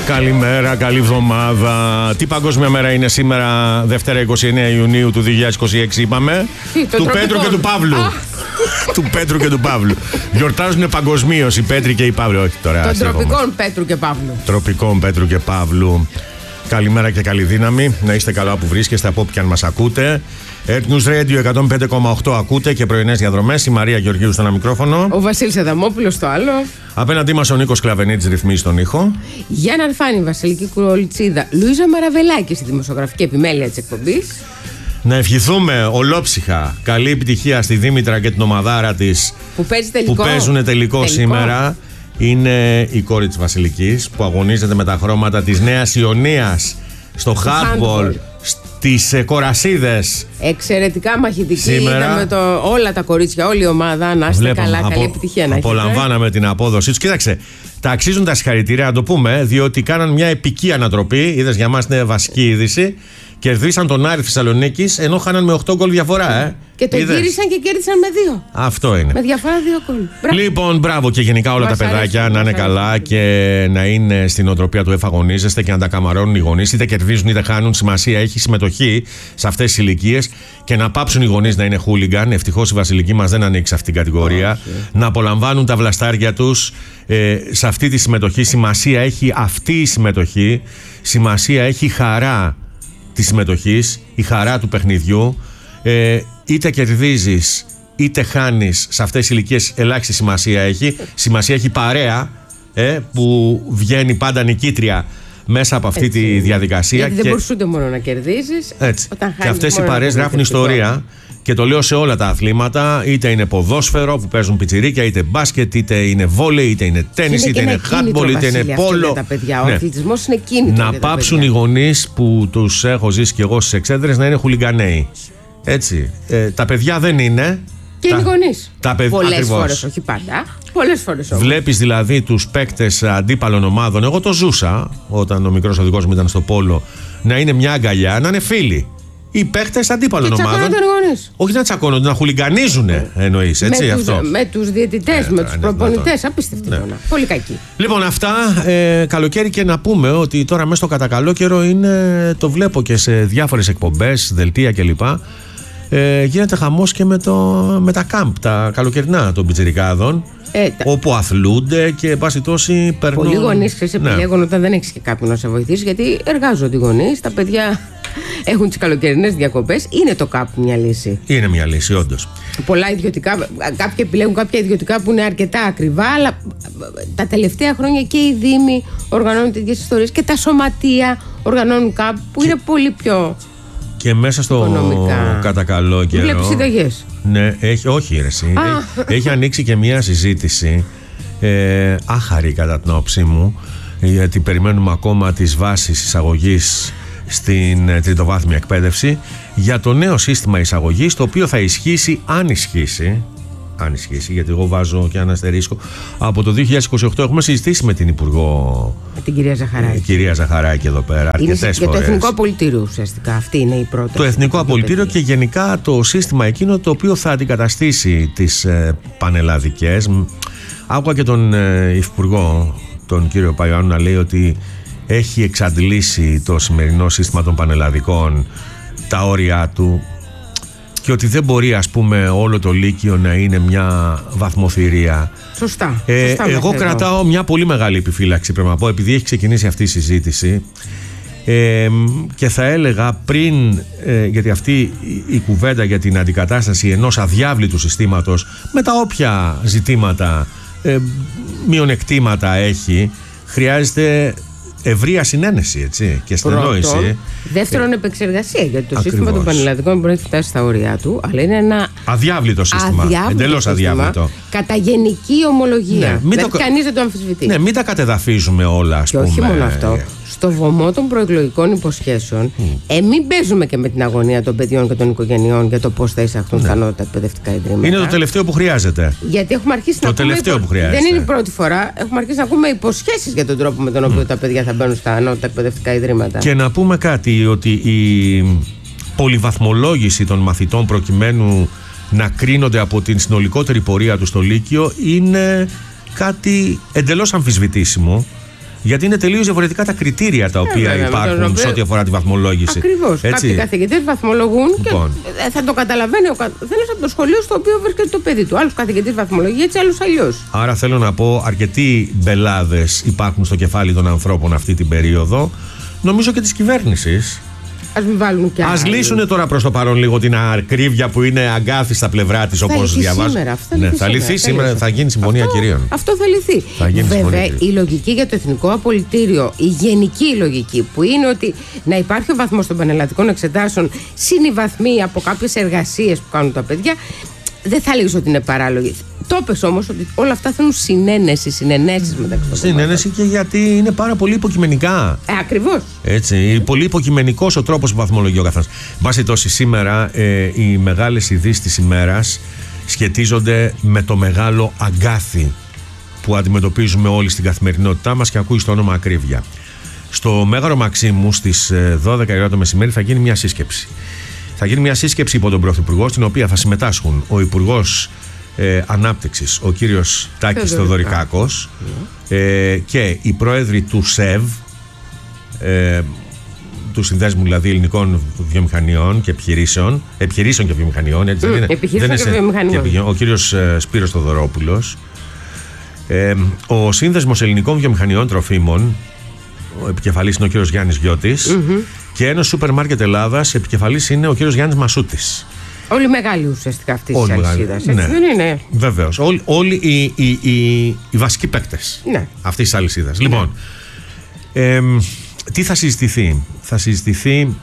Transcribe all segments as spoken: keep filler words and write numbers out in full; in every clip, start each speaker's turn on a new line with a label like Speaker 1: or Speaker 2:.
Speaker 1: Καλημέρα, καλή εβδομάδα. Τι παγκόσμια μέρα είναι σήμερα, Δευτέρα είκοσι εννέα Ιουνίου του δύο χιλιάδες είκοσι έξι, είπαμε?
Speaker 2: Τι,
Speaker 1: του Πέτρου και του Παύλου. Του Πέτρου και του Παύλου. Γιορτάζουν παγκοσμίως οι Πέτροι και οι Παύλοι. Όχι τώρα.
Speaker 2: Των τροπικών Πέτρου και Παύλου.
Speaker 1: Τροπικών Πέτρου και Παύλου. Καλημέρα και καλή δύναμη. Να είστε καλά που βρίσκεστε από όπου και αν μας ακούτε. Earth News Radio εκατόν πέντε κόμμα οκτώ ακούτε και πρωινές διαδρομές. Η Μαρία Γεωργίου στο ένα μικρόφωνο.
Speaker 2: Ο Βασίλης Αδαμόπουλος στο άλλο.
Speaker 1: Απέναντί μας ο Νίκος Κλαβενίτης ρυθμίζει στον ήχο.
Speaker 2: Γιάννα Αρφάνη, Βασιλική Κουρολιτσίδα, Λουίζα Μαραβελάκη στη δημοσιογραφική επιμέλεια της εκπομπής.
Speaker 1: Να ευχηθούμε ολόψυχα καλή επιτυχία στη Δήμητρα και την ομαδάρα της
Speaker 2: που, τελικό.
Speaker 1: που παίζουν τελικό, τελικό σήμερα. Είναι η κόρη της Βασιλικής που αγωνίζεται με τα χρώματα της Νέας Ιωνίας στο handball στις ε, Κορασίδες.
Speaker 2: Εξαιρετικά μαχητική.
Speaker 1: Σήμερα
Speaker 2: είδαμε το, όλα τα κορίτσια, όλη η ομάδα. Να είστε καλά, απο, καλή επιτυχία να έχετε.
Speaker 1: Απολαμβάναμε την απόδοσή τους. Κοίταξε, τα αξίζουν τα συγχαρητήρια, να το πούμε, διότι κάναν μια επική ανατροπή. Είδες, για μας είναι βασική είδηση. Κερδίσαν τον Άρη Θεσσαλονίκης ενώ χάναν με οκτώ γκολ διαφορά. Ε.
Speaker 2: Και το Είδες. γύρισαν και κέρδισαν με δύο.
Speaker 1: Αυτό είναι.
Speaker 2: Με διαφορά δύο γκολ.
Speaker 1: Λοιπόν, μπράβο και γενικά όλα μας τα παιδάκια αρέσει, να είναι καλά αρέσει. Και να είναι στην οτροπία του εφαγωνίζεστε και να τα καμαρώνουν οι γονείς. Είτε κερδίζουν είτε χάνουν. Σημασία έχει συμμετοχή σε αυτές τις ηλικίες και να πάψουν οι γονείς να είναι χούλιγκαν. Ευτυχώς η Βασιλική μας δεν ανήκει σε αυτήν την κατηγορία. Okay. Να απολαμβάνουν τα βλαστάρια τους ε, σε αυτή τη συμμετοχή. Σημασία έχει αυτή η συμμετοχή. Σημασία έχει χαρά της συμμετοχής, η χαρά του παιχνιδιού. Ε, είτε κερδίζεις είτε χάνεις, σε αυτές τις ηλικίες ελάχιστη σημασία έχει. Σημασία έχει παρέα ε, που βγαίνει πάντα νικήτρια μέσα από αυτή
Speaker 2: έτσι,
Speaker 1: τη διαδικασία.
Speaker 2: Γιατί
Speaker 1: και
Speaker 2: δεν μπορείς ούτε μόνο να κερδίζεις.
Speaker 1: Έτσι. Και αυτές οι παρέες γράφουν ιστορία. Και το λέω σε όλα τα αθλήματα, είτε είναι ποδόσφαιρο που παίζουν πιτσιρίκια, είτε μπάσκετ, είτε είναι βόλεϊ, είτε είναι τένις, είτε είναι handball, είτε είναι πόλο.
Speaker 2: Τα παιδιά. Ναι. Ο αθλητισμός είναι κίνητρο.
Speaker 1: Να πάψουν οι γονείς που τους έχω ζήσει και εγώ στις εξέδρες να είναι χουλιγκανέοι. Έτσι. Ε, τα παιδιά δεν είναι.
Speaker 2: Και τα, οι γονείς.
Speaker 1: Παιδ...
Speaker 2: Πολλές φορές, όχι πάντα. Πολλές φορές όμως.
Speaker 1: Βλέπεις δηλαδή τους παίκτες αντίπαλων ομάδων. Εγώ το ζούσα όταν ο μικρός οδηγός μου ήταν στο πόλο. Να είναι μια αγκαλιά, να είναι φίλοι. Οι παίχτες αντίπαλων ομάδων. Όχι να τσακώνονται, να χουλιγκανίζουν, εννοείς. Έτσι,
Speaker 2: με
Speaker 1: αυτό.
Speaker 2: Τους, με τους διαιτητές, ε, με τους προπονητές. Απίστευτη ναι. Πόνα. Πολύ κακή.
Speaker 1: Λοιπόν, αυτά ε, καλοκαίρι και να πούμε ότι τώρα μέσα στο κατακαλό καιρό είναι. Το βλέπω και σε διάφορες εκπομπές, δελτία κλπ. Ε, γίνεται χαμός και με, το, με τα κάμπ, τα καλοκαιρινά των πιτσιρικάδων. Ε, τα... όπου αθλούνται και εν πάση τόση περνούν.
Speaker 2: Πολλοί γονείς ξέρεις επιλέγουν ναι. Όταν δεν έχεις και κάποιον να σε βοηθήσει, γιατί εργάζονται οι γονείς, τα παιδιά έχουν τις καλοκαιρινές διακοπές. Είναι το κάπου μια λύση.
Speaker 1: Είναι μια λύση, όντως.
Speaker 2: Πολλά ιδιωτικά, κάποιοι επιλέγουν κάποια ιδιωτικά που είναι αρκετά ακριβά, αλλά τα τελευταία χρόνια και οι δήμοι οργανώνουν τέτοιες ιστορίες και τα σωματεία οργανώνουν κάπου που και... είναι πολύ πιο.
Speaker 1: Και μέσα στο οικονομικά. Κατακαλό καιρό.
Speaker 2: Βλέπεις συνταγές.
Speaker 1: Ναι, έχει, όχι ρε εσύ. Έχει, έχει ανοίξει και μια συζήτηση ε, άχαρη κατά την όψη μου, γιατί περιμένουμε ακόμα τις βάσεις εισαγωγής στην ε, τριτοβάθμια εκπαίδευση για το νέο σύστημα εισαγωγής, το οποίο θα ισχύσει, αν ισχύσει, αν ισχύσει, γιατί εγώ βάζω και ένα αστερίσκο, από το δύο χιλιάδες είκοσι οκτώ. Έχουμε συζητήσει με την Υπουργό,
Speaker 2: με την κυρία Ζαχαράκη.
Speaker 1: Η κυρία Ζαχαράκη εδώ πέρα αρκετές φορές.
Speaker 2: Και το Εθνικό Απολυτήριο ουσιαστικά, αυτή είναι η πρόταση.
Speaker 1: Το Εθνικό Απολυτήριο και γενικά το σύστημα εκείνο το οποίο θα αντικαταστήσει τις ε, πανελλαδικές. Άκουγα και τον ε, Υφυπουργό, τον κύριο Παϊωάννου, να λέει ότι έχει εξαντλήσει το σημερινό σύστημα των πανελλαδικών τα όρια του και ότι δεν μπορεί, ας πούμε, όλο το Λύκειο να είναι μια βαθμοθυρία.
Speaker 2: Σωστά.
Speaker 1: Ε,
Speaker 2: Σωστά
Speaker 1: εγώ κρατάω εδώ μια πολύ μεγάλη επιφύλαξη, πρέπει να πω, επειδή έχει ξεκινήσει αυτή η συζήτηση. Ε, και θα έλεγα πριν, ε, γιατί αυτή η, η κουβέντα για την αντικατάσταση ενός αδιάβλητου συστήματος με τα όποια ζητήματα, ε, μειονεκτήματα έχει, χρειάζεται ευρεία συνένεση, έτσι, και στενόηση.
Speaker 2: Πρώτον. Δεύτερον, επεξεργασία. Γιατί το ακριβώς. Σύστημα των πανελλαδικών μπορεί να έχει φτάσει στα όρια του, αλλά είναι ένα
Speaker 1: αδιάβλητο σύστημα. Εντελώς αδιάβλητο.
Speaker 2: Κατά γενική ομολογία. Ναι, δηλαδή, το... κανείς δεν το αμφισβητεί.
Speaker 1: Ναι, μην τα κατεδαφίζουμε όλα, ας
Speaker 2: και
Speaker 1: πούμε.
Speaker 2: Όχι μόνο αυτό. Στο βωμό των προεκλογικών υποσχέσεων, mm. ε, μην παίζουμε και με την αγωνία των παιδιών και των οικογενειών για το πώς θα εισαχθούν ναι. στα ανώτατα εκπαιδευτικά ιδρύματα.
Speaker 1: Είναι το τελευταίο που χρειάζεται.
Speaker 2: Γιατί έχουμε αρχίσει
Speaker 1: το
Speaker 2: να
Speaker 1: τελευταίο
Speaker 2: ακούμε.
Speaker 1: Που χρειάζεται.
Speaker 2: Δεν είναι η πρώτη φορά. Έχουμε αρχίσει να ακούμε υποσχέσεις για τον τρόπο με τον οποίο mm. τα παιδιά θα μπαίνουν στα ανώτατα εκπαιδευτικά ιδρύματα.
Speaker 1: Και να πούμε κάτι, ότι η πολυβαθμολόγηση των μαθητών προκειμένου να κρίνονται από την συνολικότερη πορεία του στο Λύκειο είναι κάτι εντελώς αμφισβητήσιμο. Γιατί είναι τελείως διαφορετικά τα κριτήρια τα οποία ε, υπάρχουν σε ό,τι αφορά τη βαθμολόγηση.
Speaker 2: Ακριβώς. Κάποιοι καθηγητές βαθμολογούν λοιπόν. Και θα το καταλαβαίνει ο καθένας από το σχολείο στο οποίο βρίσκεται το παιδί του. Άλλος καθηγητής βαθμολογεί έτσι, άλλος αλλιώς.
Speaker 1: Άρα θέλω να πω, αρκετοί μπελάδες υπάρχουν στο κεφάλι των ανθρώπων αυτή την περίοδο. Νομίζω και της κυβέρνησης.
Speaker 2: Ας μην βάλουν κι άλλους.
Speaker 1: Ας λύσουν τώρα προς το παρόν λίγο την ακρίβεια που είναι αγκάθι στα πλευρά της, όπως διαβάζω.
Speaker 2: Σήμερα, αυτό
Speaker 1: ναι,
Speaker 2: θα,
Speaker 1: θα λυθεί σήμερα, θα, θα γίνει συμφωνία
Speaker 2: αυτό,
Speaker 1: κυρίων.
Speaker 2: Αυτό θα λυθεί.
Speaker 1: Θα γίνει
Speaker 2: Βέβαια, η λογική για το εθνικό απολυτήριο, η γενική λογική που είναι ότι να υπάρχει ο βαθμός των πανελλαδικών εξετάσεων συν οι βαθμοί από κάποιες εργασίες που κάνουν τα παιδιά, δεν θα λέγεις ότι είναι παράλογη. Το είπες όμως ότι όλα αυτά θέλουν συνένεση, συνενέσεις μεταξύ των
Speaker 1: Συνένεση και γιατί είναι πάρα πολύ υποκειμενικά.
Speaker 2: Ε, ακριβώς.
Speaker 1: Έτσι, πολύ υποκειμενικός ο τρόπος που βαθμολογεί ο καθένας. Βάσει τόση σήμερα, ε, οι μεγάλες ειδήσεις της ημέρας σχετίζονται με το μεγάλο αγκάθι που αντιμετωπίζουμε όλοι στην καθημερινότητά μας και ακούει στο όνομα ακρίβεια. Στο Μέγαρο Μαξίμου στις δώδεκα η ώρα το μεσημέρι θα γίνει μια σύσκεψη. Θα γίνει μια σύσκεψη υπό τον Πρωθυπουργό, στην οποία θα συμμετάσχουν ο Υπουργός ε, Ανάπτυξης, ο κύριος Τάκης Θεοδωρικάκος, ε, και οι πρόεδροι του ΣΕΒ, ε, του Συνδέσμου δηλαδή Ελληνικών Βιομηχανιών και Επιχειρήσεων, επιχειρήσεων και Βιομηχανιών, έτσι δεν είναι,
Speaker 2: επιχειρήσεων
Speaker 1: δεν
Speaker 2: και Βιομηχανιών.
Speaker 1: Και, ο κύριος ε, Σπύρος Θοδωρόπουλος, ε, ο Σύνδεσμος Ελληνικών Βιομηχανιών Τροφίμων, ο επικεφαλής είναι ο κύριος Γιάννης Γιώτης, mm-hmm. και ένας σούπερ μάρκετ Ελλάδας, επικεφαλής είναι ο κύριος Γιάννης Μασούτης.
Speaker 2: Όλοι μεγάλοι ουσιαστικά αυτή τη αλυσίδα.
Speaker 1: Ναι.
Speaker 2: Δεν είναι.
Speaker 1: Βεβαίως. Όλοι, όλοι οι, οι, οι, οι βασικοί παίκτες
Speaker 2: ναι.
Speaker 1: αυτής της αλυσίδας.
Speaker 2: Ναι.
Speaker 1: Λοιπόν, ε, τι θα συζητηθεί? Θα συζητηθεί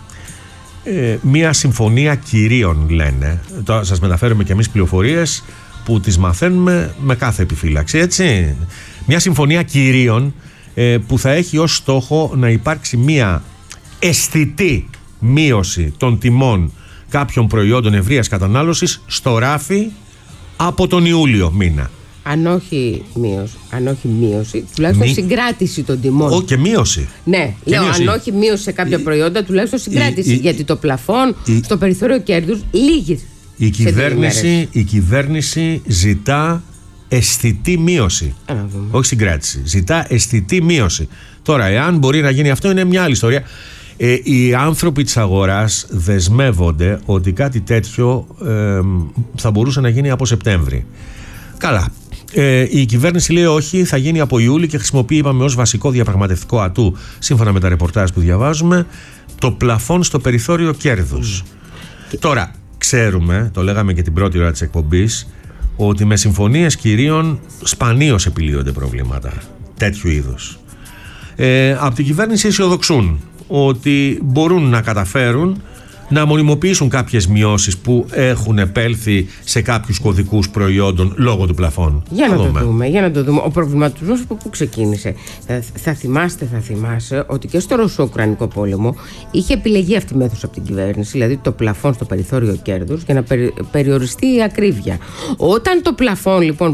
Speaker 1: ε, μια συμφωνία κυρίων, λένε. Τώρα σας μεταφέρουμε και εμείς πληροφορίες που τις μαθαίνουμε με κάθε επιφύλαξη, έτσι. Μια συμφωνία κυρίων ε, που θα έχει ως στόχο να υπάρξει μια αισθητή μείωση των τιμών κάποιων προϊόντων ευρείας κατανάλωσης στο ράφι από τον Ιούλιο μήνα.
Speaker 2: Αν όχι μείωση, αν όχι μείωση τουλάχιστον Μη... συγκράτηση των τιμών.
Speaker 1: Ω, και μείωση.
Speaker 2: Ναι, και λέω μείωση. Αν όχι μείωση σε κάποια η... προϊόντα, τουλάχιστον συγκράτηση. Η... γιατί το πλαφόν η... στο περιθώριο κέρδους λύγει.
Speaker 1: Η κυβέρνηση, η κυβέρνηση ζητά αισθητή μείωση. Όχι συγκράτηση. Ζητά αισθητή μείωση. Τώρα, εάν μπορεί να γίνει αυτό, είναι μια άλλη ιστορία. Ε, οι άνθρωποι της αγοράς δεσμεύονται ότι κάτι τέτοιο ε, θα μπορούσε να γίνει από Σεπτέμβρη. Καλά. Ε, η κυβέρνηση λέει όχι, θα γίνει από Ιούλη και χρησιμοποιεί, είπαμε, ως βασικό διαπραγματευτικό ατού, σύμφωνα με τα ρεπορτάζ που διαβάζουμε, το πλαφόν στο περιθώριο κέρδους. Mm. Τώρα, ξέρουμε, το λέγαμε και την πρώτη ώρα της εκπομπής, ότι με συμφωνίες κυρίων σπανίως επιλύονται προβλήματα τέτοιου είδους. Ε, από την κυβέρνηση αισιοδοξούν ότι μπορούν να καταφέρουν να μονιμοποιήσουν κάποιες μειώσεις που έχουν επέλθει σε κάποιους κωδικούς προϊόντων λόγω του πλαφών.
Speaker 2: Για να το δούμε, για να το δούμε. Ο προβληματισμός από πού ξεκίνησε? Θα, θα θυμάστε, θα θυμάσαι ότι και στο Ρωσο-Ουκρανικό πόλεμο είχε επιλεγεί αυτή η μέθοδος από την κυβέρνηση, δηλαδή το πλαφόν στο περιθώριο κέρδους, για να περι, περιοριστεί η ακρίβεια. Όταν το πλαφόν λοιπόν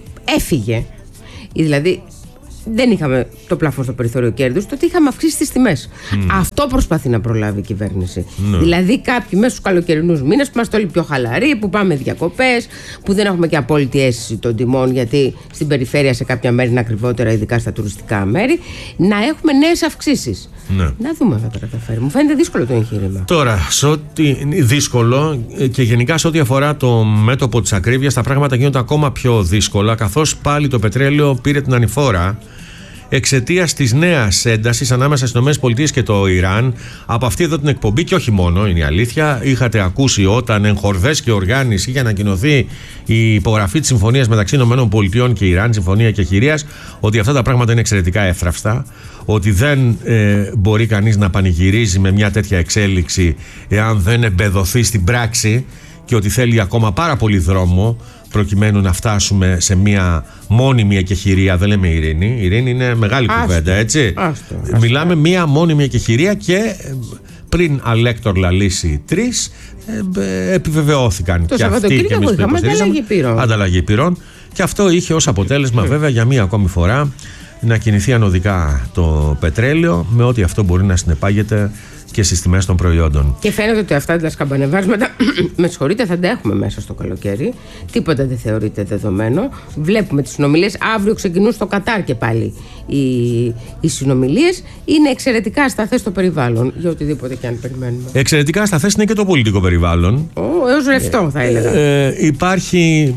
Speaker 2: έφυγε, δηλαδή δεν είχαμε το πλαφόν στο περιθώριο κέρδους, τότε είχαμε αυξήσει τις τιμές. Mm. Αυτό προσπαθεί να προλάβει η κυβέρνηση. No. Δηλαδή, κάποιοι μέσα στους καλοκαιρινούς μήνες που είμαστε όλοι πιο χαλαροί, που πάμε διακοπές, που δεν έχουμε και απόλυτη αίσθηση των τιμών, γιατί στην περιφέρεια σε κάποια μέρη είναι ακριβότερα, ειδικά στα τουριστικά μέρη, να έχουμε νέες αυξήσεις. No. Να δούμε αν θα τα καταφέρει. Μου φαίνεται δύσκολο το εγχείρημα. Τώρα, σε ό,τι δύσκολο και γενικά σε ό,τι αφορά το μέτωπο της ακρίβειας, τα πράγματα γίνονται ακόμα πιο δύσκολα, καθώς πάλι το πετρέλαιο πήρε την ανηφόρα εξαιτίας της νέας έντασης ανάμεσα στις ΗΠΑ και το Ιράν. Από αυτή εδώ την εκπομπή, και όχι μόνο, είναι η αλήθεια, είχατε ακούσει όταν εν χορδές και οργάνης είχε ανακοινωθεί η υπογραφή της συμφωνίας μεταξύ ΗΠΑ και Ιράν, συμφωνία και χειρίας, ότι αυτά τα πράγματα είναι εξαιρετικά εύθραυστα, ότι δεν ε, μπορεί κανείς να πανηγυρίζει με μια τέτοια εξέλιξη εάν δεν εμπεδοθεί στην πράξη, και ότι θέλει ακόμα πάρα πολύ δρόμο προκειμένου να φτάσουμε σε μια μόνιμη εκεχηρία. Δεν λέμε ειρήνη. Η ειρήνη είναι μεγάλη κουβέντα, έτσι. Άστο, άστο. Μιλάμε μια μόνιμη εκεχηρία και πριν αλέκτορ λαλήσει τρεις, ε, επιβεβαιώθηκαν το και αυτοί και εμείς που υποστηρίζαμε. Ανταλλαγή πυρών. Ανταλλαγή πυρών. Και αυτό είχε ως αποτέλεσμα, βέβαια, για μία ακόμη φορά
Speaker 1: να κινηθεί ανωδικά το πετρέλαιο, με ό,τι αυτό μπορεί να συνεπάγεται και στις τιμές των προϊόντων.
Speaker 2: Και φαίνεται ότι αυτά τα σκαμπανεβάσματα, με συγχωρείτε, θα τα έχουμε μέσα στο καλοκαίρι. Τίποτα δεν θεωρείται δεδομένο. Βλέπουμε τις συνομιλίες. Αύριο ξεκινούν στο Κατάρ και πάλι οι, οι συνομιλίες. Είναι εξαιρετικά ασταθές το περιβάλλον, για οτιδήποτε και αν περιμένουμε.
Speaker 1: Εξαιρετικά ασταθές είναι και το πολιτικό περιβάλλον.
Speaker 2: Oh, έως ρευστό, θα έλεγα.
Speaker 1: Ε, ε, υπάρχει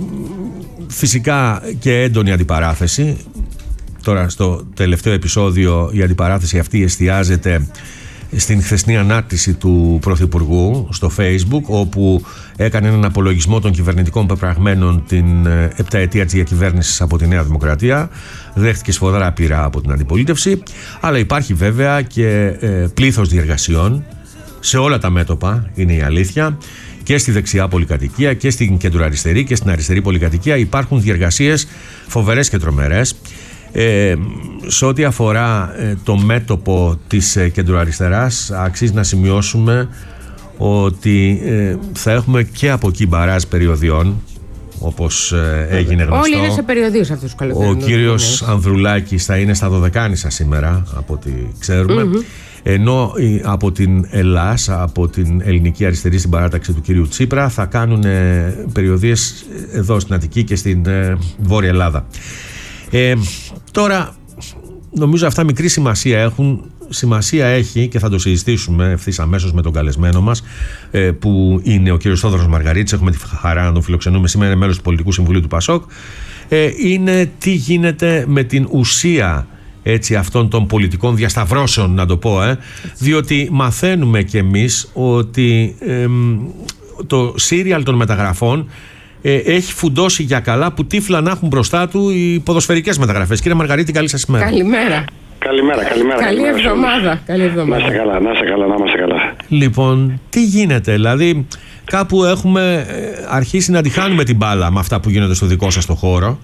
Speaker 1: φυσικά και έντονη αντιπαράθεση. Τώρα, στο τελευταίο επεισόδιο, η αντιπαράθεση αυτή εστιάζεται στην χθεσινή ανάρτηση του Πρωθυπουργού στο Facebook, όπου έκανε έναν απολογισμό των κυβερνητικών πεπραγμένων την επταετία της διακυβέρνησης από τη Νέα Δημοκρατία. Δέχτηκε σφοδρά πείρα από την αντιπολίτευση, αλλά υπάρχει βέβαια και ε, πλήθος διεργασιών σε όλα τα μέτωπα, είναι η αλήθεια, και στη δεξιά πολυκατοικία και στην κεντροαριστερή και στην αριστερή πολυκατοικία. Υπάρχουν διεργασίες φοβερές και τρομερές. Ε, σε ό,τι αφορά ε, το μέτωπο της ε, κεντροαριστεράς, αξίζει να σημειώσουμε ότι ε, θα έχουμε και από εκεί μπαράζ περιοδιών, όπως ε, έγινε γνωστό.
Speaker 2: Όλοι είναι σε περιοδίες αυτούς τους καλοκαιριούς.
Speaker 1: Ο κύριος Ανδρουλάκης θα είναι στα Δωδεκάνησα σήμερα, από ό,τι ξέρουμε. Mm-hmm. Ενώ ε, από την Ελλάς, από την ελληνική αριστερή στην παράταξη του κύριου Τσίπρα, θα κάνουν ε, περιοδίες εδώ στην Αττική και στην ε, Βόρεια Ελλάδα. Ε, τώρα νομίζω αυτά μικρή σημασία έχουν. Σημασία έχει, και θα το συζητήσουμε ευθύς αμέσως με τον καλεσμένο μας, ε, που είναι ο κύριος Θόδωρος Μαργαρίτης. Έχουμε τη χαρά να τον φιλοξενούμε σήμερα, είναι μέλος του Πολιτικού Συμβουλίου του ΠΑΣΟΚ. ε, Είναι τι γίνεται με την ουσία, έτσι, αυτών των πολιτικών διασταυρώσεων, να το πω, ε, διότι μαθαίνουμε κι εμείς ότι ε, το σύριαλ των μεταγραφών Ε, έχει φουντώσει για καλά, που τύφλα να έχουν μπροστά του οι ποδοσφαιρικές μεταγραφές. Κύριε Μαργαρίτη, καλή σας ημέρα.
Speaker 2: Καλημέρα.
Speaker 3: Καλημέρα, καλημέρα.
Speaker 2: Καλή καλημέρα, εβδομάδα. Καλή εβδομάδα.
Speaker 3: Να είστε καλά, να είστε καλά, να είμαστε καλά.
Speaker 1: Λοιπόν, τι γίνεται, δηλαδή, κάπου έχουμε αρχίσει να τη χάνουμε την μπάλα με αυτά που γίνονται στο δικό σας το χώρο.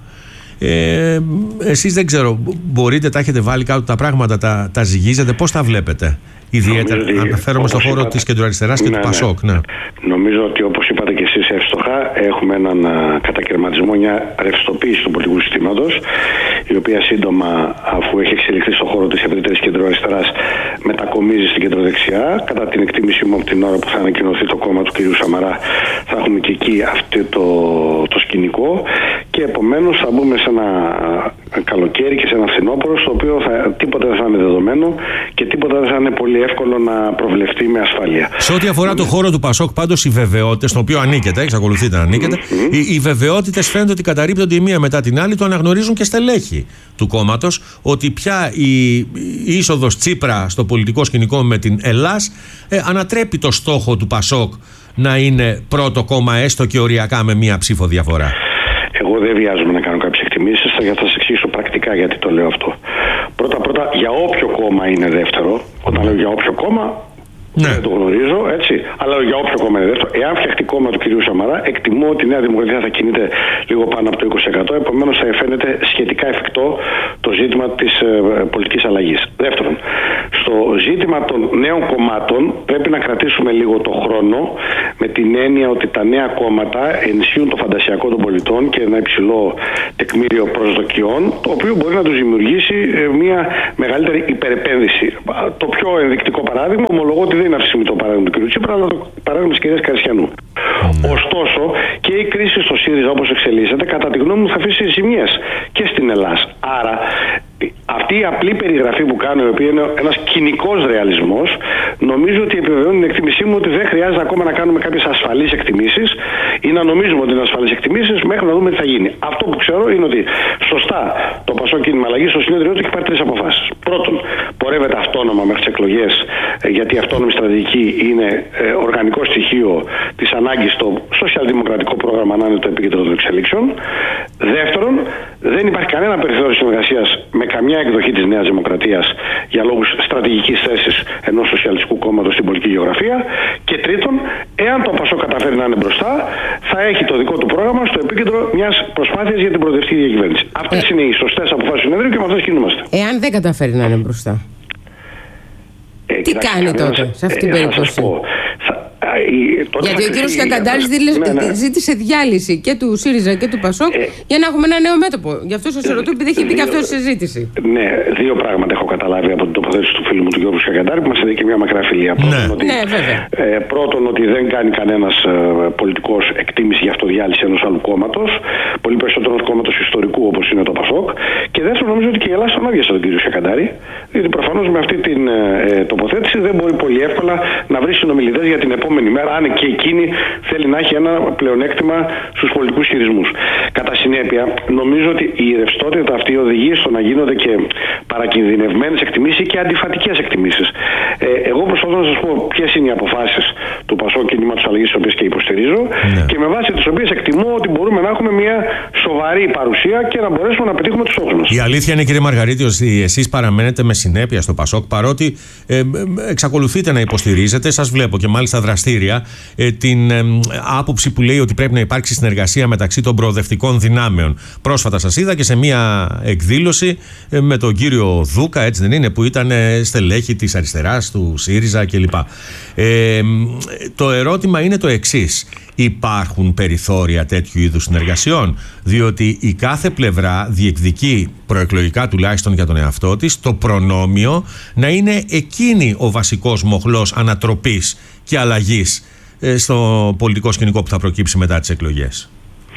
Speaker 1: Ε, εσείς δεν ξέρω, μπορείτε, τα έχετε βάλει κάτω τα πράγματα, τα, τα ζυγίζετε, πώς τα βλέπετε? Ιδιαίτερα
Speaker 3: Νομίζω,
Speaker 1: αναφέρομαι στον χώρο της κεντροαριστεράς και
Speaker 3: ναι,
Speaker 1: του ΠΑΣΟΚ. Ναι.
Speaker 3: Ναι. Νομίζω ότι, όπως είπατε και εσείς εύστοχα, έχουμε έναν κατακαιρματισμό, μια ρευστοποίηση του πολιτικού συστήματος, η οποία σύντομα, αφού έχει εξελιχθεί στον χώρο της ευρύτερης κεντροαριστεράς, μετακομίζει στην κεντροδεξιά. Κατά την εκτίμησή μου, από την ώρα που θα ανακοινωθεί το κόμμα του κ. Σαμαρά, θα έχουμε και εκεί αυτό το, το σκηνικό, και επομένως θα μπούμε σε ένα καλοκαίρι και σε ένα φθινόπωρο, στο οποίο θα, τίποτα δεν θα είναι δεδομένο και τίποτα δεν θα είναι πολύ εύκολο να προβλεφτεί με ασφάλεια. Σε
Speaker 1: ό,τι αφορά το χώρο του ΠΑΣΟΚ, πάντως, οι βεβαιότητες, στον οποίο ανήκετε, εξακολουθείτε να ανήκετε, mm-hmm. οι, οι βεβαιότητες φαίνεται ότι καταρρίπτονται η μία μετά την άλλη. Το αναγνωρίζουν και στελέχη του κόμματος, ότι πια η, η είσοδος Τσίπρα στο πολιτικό σκηνικό με την Ελλάς ε, ανατρέπει το στόχο του ΠΑΣΟΚ να είναι πρώτο κόμμα, έστω και οριακά με μία ψήφο διαφορά.
Speaker 3: Εγώ δεν βιάζομαι να κάνω κάποιες εκτιμήσεις, θα σας εξηγήσω πρακτικά γιατί το λέω αυτό. Πρώτα-πρώτα, για όποιο κόμμα είναι δεύτερο, όταν λέω για όποιο κόμμα, ναι, δεν το γνωρίζω, έτσι, αλλά για όποιο κόμμα είναι δεύτερο, εάν φτιαχτεί κόμμα του κ. Σαμαρά, εκτιμώ ότι η Νέα Δημοκρατία θα κινείται λίγο πάνω από το είκοσι τοις εκατό, επομένως θα φαίνεται σχετικά εφικτό το ζήτημα της ε, πολιτικής αλλαγής. Δεύτερον, στο ζήτημα των νέων κομμάτων πρέπει να κρατήσουμε λίγο το χρόνο, με την έννοια ότι τα νέα κόμματα ενισχύουν το φαντασιακό των πολιτών και ένα υψηλό τεκμήριο προσδοκιών, το οποίο μπορεί να τους δημιουργήσει ε, μια μεγαλύτερη υπερεπένδυση. Το πιο ενδεικτικό παράδειγμα, ομολογώ ότι δεν είναι αυτή το παράδειγμα του κ. Τσίπρα, αλλά το παράδειγμα της κυρίας Καρισιανού. Mm. Ωστόσο, και η κρίση στο ΣΥΡΙΖΑ, όπως εξελίσσεται, κατά τη γνώμη μου θα αφήσει ζημιές και στην Ελλάδα. Άρα, αυτή η απλή περιγραφή που κάνω, η οποία είναι ένας κοινικός ρεαλισμός, νομίζω ότι επιβεβαιώνει την εκτίμησή μου ότι δεν χρειάζεται ακόμα να κάνουμε κάποιες ασφαλείς εκτιμήσεις ή να νομίζουμε ότι είναι ασφαλείς εκτιμήσεις μέχρι να δούμε τι θα γίνει. Αυτό που ξέρω είναι ότι σωστά το ΠΑΣΟΚ Κίνημα Αλλαγής στο συνέδριό του έχει πάρει τρεις αποφάσεις. Πρώτον, πορεύεται αυτόνομα μέχρι τις εκλογές, γιατί η αυτόνομη στρατηγική είναι οργανικό στοιχείο της ανάγκης στο σοσιαλδημοκρατικό πρόγραμμα να είναι το επίκεντρο των εξελίξεων. Δεύτερον, δεν υπάρχει κανένα περιθώριο συνεργασίας με καμιά εκδοχή της Νέας Δημοκρατίας για λόγους στρατηγικής θέσης ενός σοσιαλιστικού κόμματος στην πολιτική γεωγραφία. Και τρίτον, εάν το ΠΑΣΟΚ καταφέρει να είναι μπροστά, θα έχει το δικό του πρόγραμμα στο επίκεντρο μιας προσπάθειας για την προοδευτική διακυβέρνηση. Αυτές ε... είναι οι σωστές αποφάσεις του συνεδρίου και με αυτές κινούμαστε.
Speaker 2: Εάν δεν καταφέρει να είναι μπροστά, ε, τι κάνει τότε σε αυτήν την ε, περίπτωση?
Speaker 3: Θα,
Speaker 2: Γιατί ο κύριος Καγκαντάρης ναι, ναι. ζήτησε διάλυση και του ΣΥΡΙΖΑ και του ΠΑΣΟΚ ε, για να έχουμε ένα νέο μέτωπο. Γι' αυτό σας ρωτώ, επειδή έχει μπει και αυτό στη συζήτηση.
Speaker 3: Ναι, δύο πράγματα έχω καταλάβει από την τοποθέτηση του φίλου μου του Γιώργου Καγκαντάρη, που μας έδειξε μια μακρά φιλία.
Speaker 1: Ναι.
Speaker 3: Πρώτον, ότι,
Speaker 2: ναι, βέβαια.
Speaker 3: Ε, πρώτον, ότι δεν κάνει κανένας ε, πολιτικός εκτίμηση για αυτοδιάλυση ενός άλλου κόμματος, πολύ περισσότερο ενός κόμματος ιστορικού όπως είναι το ΠΑΣΟΚ. Και δεύτερον, νομίζω ότι και η Ελλάδα τον άδειασε τον κύριο Καγκαντάρη, διότι προφανώς με αυτή την ε, τοποθέτηση δεν μπορεί πολύ εύκολα να βρει συνομιλητές για την επόμενη μέρα, αν και εκείνη θέλει να έχει ένα πλεονέκτημα στους πολιτικούς χειρισμούς. Κατά συνέπεια, νομίζω ότι η ρευστότητα αυτή οδηγεί στο να γίνονται και παρακινδυνευμένες εκτιμήσεις και αντιφατικές εκτιμήσεις. Ε, εγώ προσπαθώ να σας πω ποιες είναι οι αποφάσεις του ΠΑΣΟΚ Κινήματος Αλλαγής, τις οποίες και υποστηρίζω, ναι. και με βάση τις οποίες εκτιμώ ότι μπορούμε να έχουμε μια σοβαρή παρουσία και να μπορέσουμε να πετύχουμε τους στόχους μας.
Speaker 1: Η αλήθεια είναι, κύριε Μαργαρίτη, ότι εσείς παραμένετε με συνέπεια στο ΠΑΣΟΚ, παρότι ε, ε, εξακολουθείτε να υποστηρίζετε, σας βλέπω και μάλιστα δραστήρια, ε, την ε, άποψη που λέει ότι πρέπει να υπάρξει συνεργασία μεταξύ των προοδευτικών δυνάμεων. Πρόσφατα σας είδα και σε μια εκδήλωση ε, με τον κύριο Δούκα, έτσι δεν είναι, που ήταν ε, στελέχη της αριστεράς, του ΣΥΡΙΖΑ κλπ. Ε, το ερώτημα είναι το εξής. Υπάρχουν περιθώρια τέτοιου είδους συνεργασιών, διότι η κάθε πλευρά διεκδικεί, προεκλογικά τουλάχιστον για τον εαυτό της, το προνόμιο να είναι εκείνη ο βασικός μοχλός ανατροπής και αλλαγής στο πολιτικό σκηνικό που θα προκύψει μετά τις εκλογές.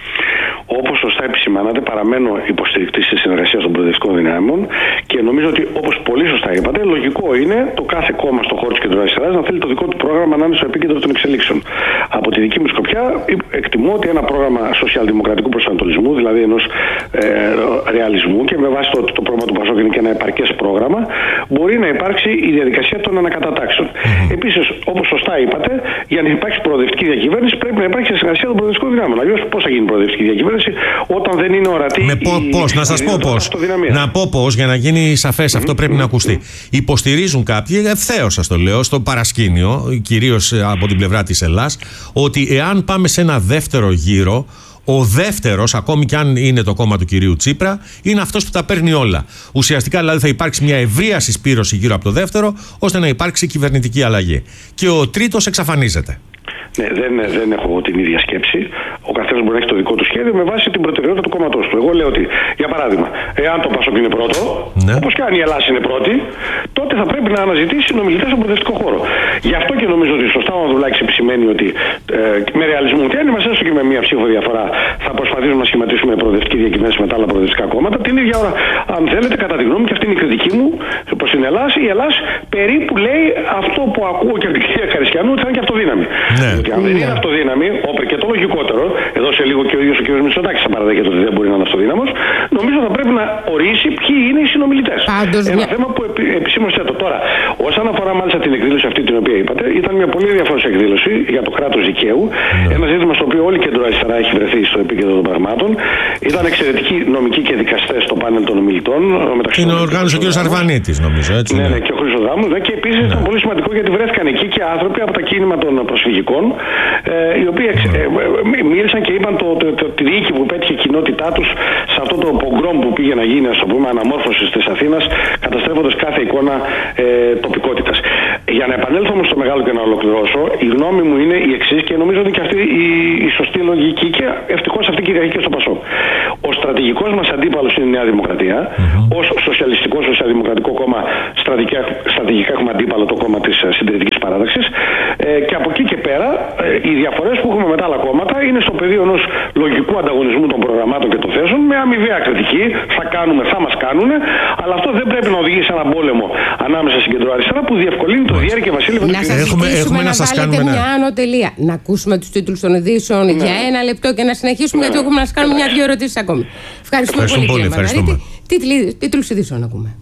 Speaker 3: Όπως σωστά επισημάνατε, παραμένω υποστηρικτής της συνεργασίας των προοδευτικών δυνάμεων και νομίζω ότι, όπως πολύ σωστά είπατε, λογικό είναι το κάθε κόμμα στον χώρο της κεντροαριστεράς να θέλει το δικό του πρόγραμμα να είναι στο επίκεντρο των εξελίξεων. Από τη δική μου σκοπιά, εκτιμώ ότι ένα πρόγραμμα σοσιαλδημοκρατικού προσανατολισμού, δηλαδή ενός ε, ρεαλισμού, και με βάση το ότι το πρόγραμμα του ΠΑΣΟΚ είναι και ένα επαρκές πρόγραμμα, μπορεί να υπάρξει η διαδικασία των ανακατατάξεων. Mm-hmm. Επίσης, όπως σωστά είπατε, για να υπάρξει προοδευτική διακυβέρνηση πρέπει να υπάρξει συνεργασία των προοδευτικών δυνάμεων. Αλλιώς πώς θα γίνει προοδευτική διακυβέρνηση όταν δεν είναι ορατή.
Speaker 1: Με πώς, να σας πω πώς. Να πω πώς, για να γίνει σαφές, αυτό πρέπει να ακουστεί. Υποστηρίζουν κάποιοι, ευθέως σας το λέω, στο παρασκήνιο, κυρίως από την πλευρά της Ελλάς, ότι εάν πάμε σε ένα δεύτερο γύρο, ο δεύτερος, ακόμη κι αν είναι το κόμμα του κυρίου Τσίπρα, είναι αυτός που τα παίρνει όλα. Ουσιαστικά δηλαδή θα υπάρξει μια ευρεία συσπήρωση γύρω από το δεύτερο, ώστε να υπάρξει κυβερνητική αλλαγή. Και ο τρίτος εξαφανίζεται.
Speaker 3: Ναι, δεν, δεν έχω την ίδια σκέψη. Ο καθένας μπορεί να έχει το δικό του σχέδιο με βάση την προτεραιότητα του κόμματός του. Εγώ λέω ότι, για παράδειγμα, εάν το ΠΑΣΟΚ είναι πρώτο, ναι. όπως και αν η Ελλάδα είναι πρώτη, τότε θα πρέπει να αναζητήσει συνομιλητές στον προοδευτικό χώρο. Γι' αυτό και νομίζω ότι σωστά ο Ανδρουλάκης επισημαίνει ότι ε, με ρεαλισμό, ότι αν είμαστε έστω και με μία ψήφο διαφορά, θα προσπαθήσουμε να σχηματίσουμε προοδευτική διακυβέρνηση με τα άλλα προοδευτικά κόμματα. Την ίδια ώρα, αν θέλετε, κατά τη γνώμη μου, και αυτή είναι η κριτική μου, όπως είναι η Ελλάδα, η Ελλάδα περίπου λέει αυτό που ακούω και από την κυρία Καρισκιανού, ότι θα είναι και αυτοδύναμη. Ναι. Ότι αν δεν είναι αυτοδύναμη, όπερ και το λογικότερο, εδώ σε λίγο και ο ίδιος ο κ. Μητσοτάκης θα παραδέχεται ότι δεν μπορεί να είναι αυτοδύναμος, νομίζω θα πρέπει να ορίσει ποιοι είναι οι συνομιλητές. Πάντως, ένα μια... θέμα που επι, επισήμωσε το τώρα. Όσον αφορά μάλιστα την εκδήλωση αυτή την οποία είπατε, ήταν μια πολύ ενδιαφέρουσα εκδήλωση για το κράτος δικαίου. Ναι. Ένα ζήτημα στο οποίο όλη η κεντροαριστερά έχει βρεθεί στο επίκεντρο των πραγμάτων. Ήταν εξαιρετικοί νομικοί και δικαστές στο πάνελ των ομιλητών.
Speaker 1: Την οργάνωσε ο κ. Αρβανίτης, νομίζω. Έτσι,
Speaker 3: ναι, ναι, και ο Χρυσοδράμου. Ναι, και επίσης ναι. ήταν πολύ σημαντικό γιατί βρέθηκαν εκεί και άνθρωποι από τα κίνημα των προσφυγικών, ε, οι οποίοι εξ, ε, ε, μίλησαν και είπαν το, το, το, τη διοίκη που πέτυχε η κοινότητά τους σε αυτό το πογκρόμ που πήγε να γίνει, ας το πούμε, αναμόρφωση της Αθήνας, καταστρέφοντας κάθε εικόνα ε, τοπικότητας. Για να επανέλθω όμως στο μεγάλο και να ολοκληρώσω, η γνώμη μου είναι η εξής και νομίζω ότι και αυτή η, η σωστή λογική και ευτυχώς αυτή κυριαρχεί και στο ΠΑΣΟΚ. Ο στρατηγικός μας αντίπαλος είναι η Νέα Δημοκρατία. Mm-hmm. Ως σοσιαλιστικό σοσιαλδημοκρατικό κόμμα, στρατηγικά, στρατηγικά έχουμε αντίπαλο το κόμμα της συντηρητικής παράταξης. Ε, και από εκεί και πέρα, ε, οι διαφορές που έχουμε με τα άλλα κόμματα είναι στο πεδίο ενός λογικού ανταγωνισμού των προγραμμάτων και των θέσεων, με αμοιβαία κριτική. Θα κάνουμε, θα μας κάνουν, αλλά αυτό δεν πρέπει να οδηγήσει σε έναν πόλεμο ανάμεσα στην κεντροαριστερά που διευκολύνει το διέρη και βασίλειο.
Speaker 2: Να σας έχουμε, έχουμε να, να σας κάνουμε μια άνω τελεία. Να ακούσουμε τους τίτλους των ειδήσεων ναι. για ένα λεπτό και να συνεχίσουμε, ναι. γιατί έχουμε να σας κάνουμε μια-δυο ερωτήσεις ακόμη. Ευχαριστούμε, ευχαριστούμε πολύ, κύριε Μαργαρίτη. Τίτλους ειδήσεων να ακούμε.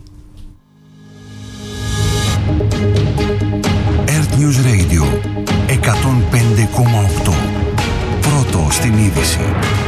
Speaker 4: Earth News Radio εκατόν πέντε κόμμα οκτώ. Πρώτο στην είδηση.